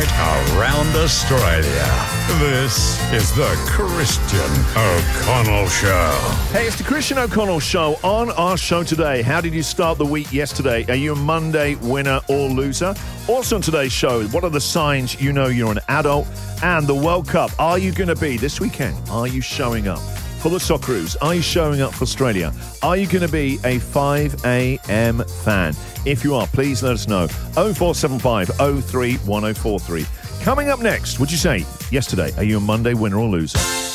right around Australia. This is the Christian O'Connell Show. Hey, it's the Christian O'Connell Show. On our show today, how did you start the week yesterday? Are you a Monday winner or loser? Also on today's show, what are the signs you know you're an adult? And the World Cup, are you going to be this weekend? Are you showing up for the Socceroos? Are you showing up for Australia? Are you going to be a 5 a.m. fan? If you are, please let us know. 0475 03 1043. Coming up next, would you say yesterday, are you a Monday winner or loser?